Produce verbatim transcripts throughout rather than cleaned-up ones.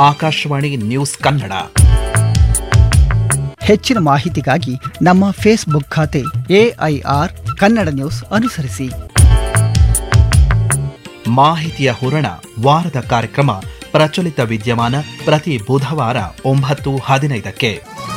Akashvani news Kannada. ಹೆಚ್ಚಿನ ಮಾಹಿತಿಗಾಗಿ ನಮ್ಮ ಫೇಸ್ಬುಕ್ ಖಾತೆ ಎಐಆರ್ ಕನ್ನಡ ನ್ಯೂಸ್ ಅನುಸರಿಸಿ. ಮಾಹಿತಿಯ ಹೂರಣ ವಾರದ ಕಾರ್ಯಕ್ರಮ ಪ್ರಚಲಿತ ವಿದ್ಯಮಾನ ಪ್ರತಿ ಬುಧವಾರ ಒಂಬತ್ತು ಹದಿನೈದಕ್ಕೆ.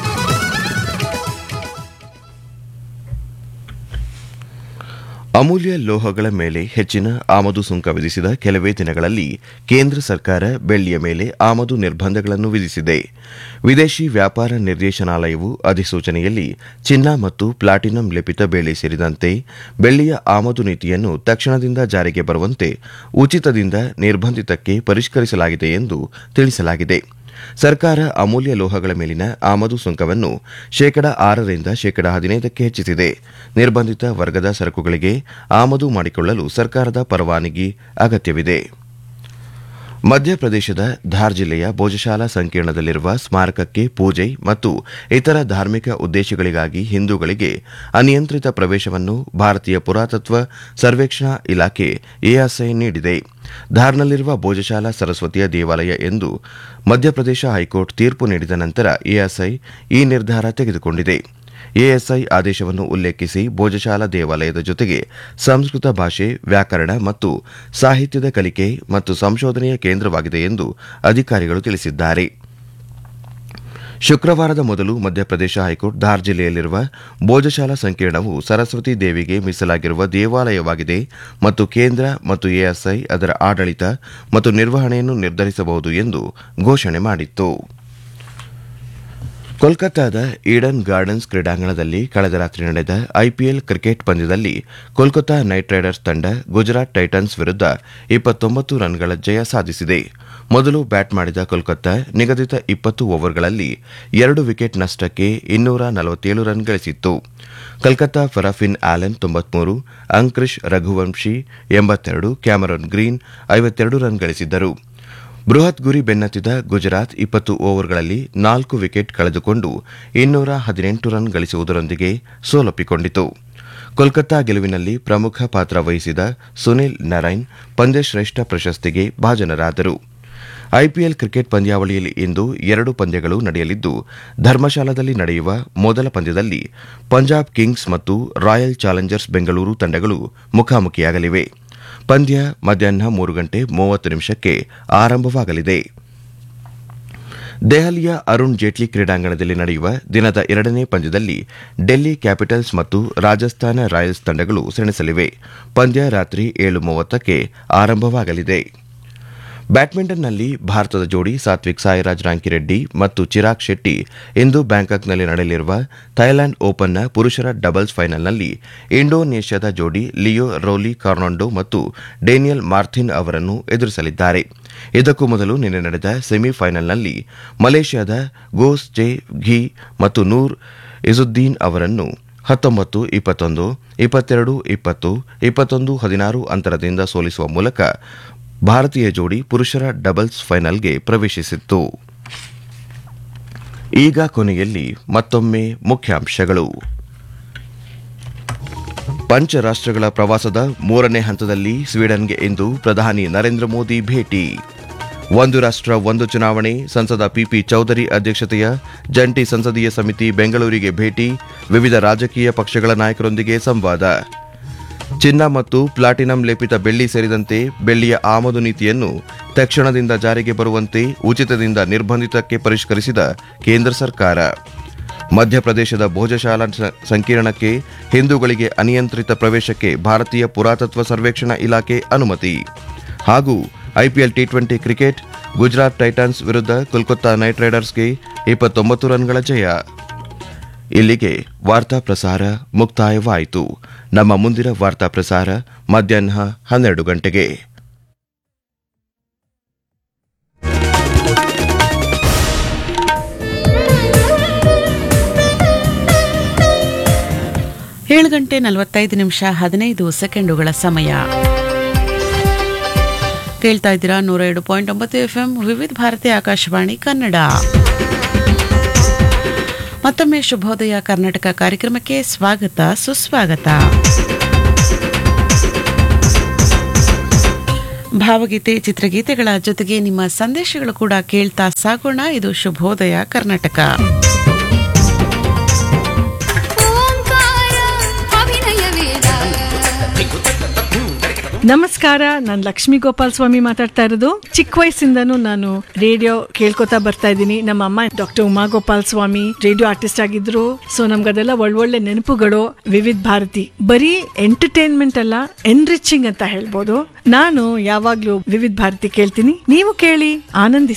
ಅಮೂಲ್ಯ ಲೋಹಗಳ ಮೇಲೆ ಹೆಚ್ಚಿನ ಆಮದು ಸುಂಕ ವಿಧಿಸಿದ ಕೆಲವೇ ದಿನಗಳಲ್ಲಿ ಕೇಂದ್ರ ಸರ್ಕಾರ ಬೆಳ್ಳಿಯ ಮೇಲೆ ಆಮದು ನಿರ್ಬಂಧಗಳನ್ನು ವಿಧಿಸಿದೆ. ವಿದೇಶಿ ವ್ಯಾಪಾರ ನಿರ್ದೇಶನಾಲಯವು ಅಧಿಸೂಚನೆಯಲ್ಲಿ ಚಿನ್ನ ಮತ್ತು ಪ್ಲಾಟಿನಂ ಲೇಪಿತ ಬೆಳ್ಳಿ ಸೇರಿದಂತೆ ಬೆಳ್ಳಿಯ ಆಮದು ನೀತಿಯನ್ನು ತಕ್ಷಣದಿಂದ ಜಾರಿಗೆ ಬರುವಂತೆ ಉಚಿತದಿಂದ ನಿರ್ಬಂಧಿತಕ್ಕೆ ಪರಿಷ್ಕರಿಸಲಾಗಿದೆ ಎಂದು ತಿಳಿಸಲಾಗಿದೆ. ಸರ್ಕಾರ ಅಮೂಲ್ಯ ಲೋಹಗಳ ಮೇಲಿನ ಆಮದು ಸುಂಕವನ್ನು ಶೇಕಡ ಆರರಿಂದ ಶೇಕಡ ಹದಿನೈದಕ್ಕೆ ಹೆಚ್ಚಿಸಿದೆ. ನಿರ್ಬಂಧಿತ ವರ್ಗದ ಸರಕುಗಳಿಗೆ ಆಮದು ಮಾಡಿಕೊಳ್ಳಲು ಸರ್ಕಾರದ ಪರವಾನಗಿ ಅಗತ್ಯವಿದೆ. ಮಧ್ಯಪ್ರದೇಶದ ಧಾರ್ ಜಿಲ್ಲೆಯ ಭೋಜಶಾಲಾ ಸಂಕೀರ್ಣದಲ್ಲಿರುವ ಸ್ಮಾರಕಕ್ಕೆ ಪೂಜೆ ಮತ್ತು ಇತರ ಧಾರ್ಮಿಕ ಉದ್ದೇಶಗಳಿಗಾಗಿ ಹಿಂದೂಗಳಿಗೆ ಅನಿಯಂತ್ರಿತ ಪ್ರವೇಶವನ್ನು ಭಾರತೀಯ ಪುರಾತತ್ವ ಸರ್ವೇಕ್ಷಣಾ ಇಲಾಖೆ ಎಎಸ್ಐ ನೀಡಿದೆ. ಧಾರ್ನಲ್ಲಿರುವ ಭೋಜಶಾಲಾ ಸರಸ್ವತಿಯ ದೇವಾಲಯ ಎಂದು ಮಧ್ಯಪ್ರದೇಶ ಹೈಕೋರ್ಟ್ ತೀರ್ಪು ನೀಡಿದ ನಂತರ ಎಎಸ್ಐ ಈ ನಿರ್ಧಾರ ತೆಗೆದುಕೊಂಡಿದೆ. ಎಎಸ್ಐ ಆದೇಶವನ್ನು ಉಲ್ಲೇಖಿಸಿ ಭೋಜಶಾಲಾ ದೇವಾಲಯದ ಜೊತೆಗೆ ಸಂಸ್ಕೃತ ಭಾಷೆ, ವ್ಯಾಕರಣ ಮತ್ತು ಸಾಹಿತ್ಯದ ಕಲಿಕೆ ಮತ್ತು ಸಂಶೋಧನೆಯ ಕೇಂದ್ರವಾಗಿದೆ ಎಂದು ಅಧಿಕಾರಿಗಳು ತಿಳಿಸಿದ್ದಾರೆ. ಶುಕ್ರವಾರದ ಮೊದಲು ಮಧ್ಯಪ್ರದೇಶ ಹೈಕೋರ್ಟ್ ಧಾರ್ ಜಿಲ್ಲೆಯಲ್ಲಿರುವ ಭೋಜಶಾಲಾ ಸಂಕೀರ್ಣವು ಸರಸ್ವತಿ ದೇವಿಗೆ ಮೀಸಲಾಗಿರುವ ದೇವಾಲಯವಾಗಿದೆ ಮತ್ತು ಕೇಂದ್ರ ಮತ್ತು ಎಎಸ್ಐ ಅದರ ಆಡಳಿತ ಮತ್ತು ನಿರ್ವಹಣೆಯನ್ನು ನಿರ್ಧರಿಸಬಹುದು ಎಂದು ಘೋಷಣೆ ಮಾಡಿತ್ತು. ಕೋಲ್ಕತ್ತಾದ ಈಡನ್ ಗಾರ್ಡನ್ಸ್ ಕ್ರೀಡಾಂಗಣದಲ್ಲಿ ಕಳೆದ ರಾತ್ರಿ ನಡೆದ ಐಪಿಎಲ್ ಕ್ರಿಕೆಟ್ ಪಂದ್ಯದಲ್ಲಿ ಕೋಲ್ಕತಾ ನೈಟ್ ರೈಡರ್ಸ್ ತಂಡ ಗುಜರಾತ್ ಟೈಟನ್ಸ್ ವಿರುದ್ಧ ಇಪ್ಪತ್ತೊಂಬತ್ತು ರನ್ಗಳ ಜಯ ಸಾಧಿಸಿದೆ. ಮೊದಲು ಬ್ಯಾಟ್ ಮಾಡಿದ ಕೋಲ್ಕತ್ತಾ ನಿಗದಿತ ಇಪ್ಪತ್ತು ಓವರ್ಗಳಲ್ಲಿ ಎರಡು ವಿಕೆಟ್ ನಷ್ಟಕ್ಕೆ ಇನ್ನೂರ ನಲವತ್ತೇಳು ರನ್ ಗಳಿಸಿತ್ತು. ಕೋಲ್ಕತಾ ಫರಾಫಿನ್ ಆಲನ್ ತೊಂಬತ್ಮೂರು, ಅಂಕ್ರಿಶ್ ರಘುವಂಶಿ ಎಂಬತ್ತೆರಡು, ಕ್ಯಾಮರನ್ ಗ್ರೀನ್ ಐವತ್ತೆರಡು ರನ್ ಗಳಿಸಿದ್ದರು. ಬೃಹತ್ ಗುರಿ ಬೆನ್ನತ್ತಿದ ಗುಜರಾತ್ ಇಪ್ಪತ್ತು ಓವರ್ಗಳಲ್ಲಿ ನಾಲ್ಕು ವಿಕೆಟ್ ಕಳೆದುಕೊಂಡು ಇನ್ನೂರ ಹದಿನೆಂಟು ರನ್ ಗಳಿಸುವುದರೊಂದಿಗೆ ಸೋಲೊಪ್ಪಿಕೊಂಡಿತು. ಕೋಲ್ಕತ್ತಾ ಗೆಲುವಿನಲ್ಲಿ ಪ್ರಮುಖ ಪಾತ್ರ ವಹಿಸಿದ ಸುನಿಲ್ ನರೈನ್ ಪಂದ್ಯಶ್ರೇಷ್ಠ ಪ್ರಶಸ್ತಿಗೆ ಭಾಜನರಾದರು. ಐಪಿಎಲ್ ಕ್ರಿಕೆಟ್ ಪಂದ್ಯಾವಳಿಯಲ್ಲಿ ಇಂದು ಎರಡು ಪಂದ್ಯಗಳು ನಡೆಯಲಿದ್ದು, ಧರ್ಮಶಾಲಾದಲ್ಲಿ ನಡೆಯುವ ಮೊದಲ ಪಂದ್ಯದಲ್ಲಿ ಪಂಜಾಬ್ ಕಿಂಗ್ಸ್ ಮತ್ತು ರಾಯಲ್ ಚಾಲೆಂಜರ್ಸ್ ಬೆಂಗಳೂರು ತಂಡಗಳು ಮುಖಾಮುಖಿಯಾಗಲಿವೆ. ಪಂದ್ಯ ಮಧ್ಯಾಹ್ನ ಮೂರು ಗಂಟೆ ಮೂವತ್ತು ನಿಮಿಷಕ್ಕೆ ಆರಂಭವಾಗಲಿದೆ. ದೆಹಲಿಯ ಅರುಣ್ ಜೇಟ್ಲಿ ಕ್ರೀಡಾಂಗಣದಲ್ಲಿ ನಡೆಯುವ ದಿನದ ಎರಡನೇ ಪಂದ್ಯದಲ್ಲಿ ಡೆಲ್ಲಿ ಕ್ಯಾಪಿಟಲ್ಸ್ ಮತ್ತು ರಾಜಸ್ಥಾನ ರಾಯಲ್ಸ್ ತಂಡಗಳು ಸೆಣಸಲಿವೆ. ಪಂದ್ಯ ರಾತ್ರಿ ಏಳು ಮೂವತ್ತಕ್ಕೆ ಆರಂಭವಾಗಲಿದೆ. ಬ್ಯಾಡ್ಮಿಂಟನ್ನಲ್ಲಿ ಭಾರತದ ಜೋಡಿ ಸಾತ್ವಿಕ್ ಸಾಯಿರಾಜ್ ರಾಂಕಿರೆಡ್ಡಿ ಮತ್ತು ಚಿರಾಗ್ ಶೆಟ್ಟಿ ಇಂದು ಬ್ಯಾಂಕಾಕ್ನಲ್ಲಿ ನಡೆಯಲಿರುವ ಥೈಲ್ಯಾಂಡ್ ಓಪನ್ನ ಪುರುಷರ ಡಬಲ್ಸ್ ಫೈನಲ್ನಲ್ಲಿ ಇಂಡೋನೇಷ್ಯಾದ ಜೋಡಿ ಲಿಯೋ ರೌಲಿ ಕಾರ್ನಾಂಡೋ ಮತ್ತು ಡೇನಿಯಲ್ ಮಾರ್ಥಿನ್ ಅವರನ್ನು ಎದುರಿಸಲಿದ್ದಾರೆ. ಇದಕ್ಕೂ ಮೊದಲು ನಿನ್ನೆ ನಡೆದ ಸೆಮಿಫೈನಲ್ನಲ್ಲಿ ಮಲೇಷ್ಯಾದ ಗೋಸ್ ಜೆ ಘಿ ಮತ್ತು ನೂರ್ ಇಜುದ್ದೀನ್ ಅವರನ್ನು ಹತ್ತೊಂಬತ್ತು ಇಪ್ಪತ್ತೊಂದು, ಇಪ್ಪತ್ತೆರಡು ಇಪ್ಪತ್ತು, ಇಪ್ಪತ್ತೊಂದು ಹದಿನಾರು ಅಂತರದಿಂದ ಸೋಲಿಸುವ ಮೂಲಕ ಭಾರತೀಯ ಜೋಡಿ ಪುರುಷರ ಡಬಲ್ಸ್ ಫೈನಲ್ಗೆ ಪ್ರವೇಶಿಸಿತ್ತು. ಈಗ ಕೊನೆಯಲ್ಲಿ ಮತ್ತೊಮ್ಮೆ ಮುಖ್ಯಾಂಶಗಳು. ಪಂಚರಾಷ್ಟ್ರಗಳ ಪ್ರವಾಸದ ಮೂರನೇ ಹಂತದಲ್ಲಿ ಸ್ವೀಡನ್ಗೆ ಇಂದು ಪ್ರಧಾನಿ ನರೇಂದ್ರ ಮೋದಿ ಭೇಟಿ. ಒಂದು ರಾಷ್ಟ್ರ ಒಂದು ಚುನಾವಣೆ ಸಂಸದ ಪಿಪಿ ಚೌಧರಿ ಅಧ್ಯಕ್ಷತೆಯ ಜಂಟಿ ಸಂಸದೀಯ ಸಮಿತಿ ಬೆಂಗಳೂರಿಗೆ ಭೇಟಿ, ವಿವಿಧ ರಾಜಕೀಯ ಪಕ್ಷಗಳ ನಾಯಕರೊಂದಿಗೆ ಸಂವಾದ. ಚಿನ್ನ ಮತ್ತು ಪ್ಲಾಟಿನಂ ಲೇಪಿತ ಬೆಳ್ಳಿ ಸೇರಿದಂತೆ ಬೆಳ್ಳಿಯ ಆಮದು ನೀತಿಯನ್ನು ತಕ್ಷಣದಿಂದ ಜಾರಿಗೆ ಬರುವಂತೆ ಉಚಿತದಿಂದ ನಿರ್ಬಂಧಿತಕ್ಕೆ ಪರಿಷ್ಕರಿಸಿದ ಕೇಂದ್ರ ಸರ್ಕಾರ. ಮಧ್ಯಪ್ರದೇಶದ ಭೋಜಶಾಲಾ ಸಂಕೀರ್ಣಕ್ಕೆ ಹಿಂದೂಗಳಿಗೆ ಅನಿಯಂತ್ರಿತ ಪ್ರವೇಶಕ್ಕೆ ಭಾರತೀಯ ಪುರಾತತ್ವ ಸರ್ವೇಕ್ಷಣಾ ಇಲಾಖೆ ಅನುಮತಿ. ಹಾಗೂ IPL T twenty cricket Gujarat Titans ವಿರುದ್ಧ ಕೋಲ್ಕತ್ತಾ ನೈಟ್ ರೈಡರ್ಸ್ಗೆ ಇಪ್ಪತ್ತೊಂಬತ್ತು ರನ್ಗಳ ಜಯ. ಇಲ್ಲಿಗೆ ವಾರ್ತಾ ಪ್ರಸಾರ ಮುಕ್ತಾಯವಾಯಿತು. ನಮ್ಮ ಮುಂದಿನ ವಾರ್ತಾ ಪ್ರಸಾರ ಮಧ್ಯಾಹ್ನ ಹನ್ನೆರಡು ಗಂಟೆಗೆ. ಏಳು ಗಂಟೆ ನಲವತ್ತೈದು ನಿಮಿಷ ಹದಿನೈದು ಸೆಕೆಂಡುಗಳ ಸಮಯ. ಕೇಳ್ತಾ ಇದ್ದೀರಾ ನೂರ ಎರಡು ಪಾಯಿಂಟ್ ಒಂಬತ್ತು ಎಫ್ಎಂ ವಿವಿಧ ಭಾರತಿ ಆಕಾಶವಾಣಿ ಕನ್ನಡ. ಮತ್ತೊಮ್ಮೆ ಶುಭೋದಯ ಕರ್ನಾಟಕ ಕಾರ್ಯಕ್ರಮಕ್ಕೆ ಸ್ವಾಗತ ಸುಸ್ವಾಗತ. ಭಾವಗೀತೆ ಚಿತ್ರಗೀತೆಗಳ ಜೊತೆಗೆ ನಿಮ್ಮ ಸಂದೇಶಗಳು ಕೂಡ ಕೇಳ್ತಾ ಸಾಗೋಣ. ಇದು ಶುಭೋದಯ ಕರ್ನಾಟಕ. ನಮಸ್ಕಾರ, ನಾನು ಲಕ್ಷ್ಮೀ ಗೋಪಾಲ್ ಸ್ವಾಮಿ ಮಾತಾಡ್ತಾ ಇರೋದು. ಚಿಕ್ಕ ವಯಸ್ಸಿಂದನೂ ನಾನು ರೇಡಿಯೋ ಕೇಳ್ಕೊತಾ ಬರ್ತಾ ಇದ್ದೀನಿ. ನಮ್ಮ ಅಮ್ಮ ಡಾಕ್ಟರ್ ಉಮಾ ಗೋಪಾಲ್ ಸ್ವಾಮಿ ರೇಡಿಯೋ ಆರ್ಟಿಸ್ಟ್ ಆಗಿದ್ರು. ಸೊ ನಮ್ಗದೆಲ್ಲ ಒಳ್ಳೊಳ್ಳೆ ನೆನಪುಗಳು. ವಿವಿಧ ಭಾರತಿ ಬರೀ ಎಂಟರ್ಟೈನ್ಮೆಂಟ್ ಅಲ್ಲ, ಎನ್ರಿಚಿಂಗ್ ಅಂತ ಹೇಳ್ಬೋದು. ನಾನು ಯಾವಾಗ್ಲೂ ವಿವಿಧ ಭಾರತಿ ಕೇಳ್ತೀನಿ. ನೀವು ಕೇಳಿ, ಆನಂದಿಸಿ.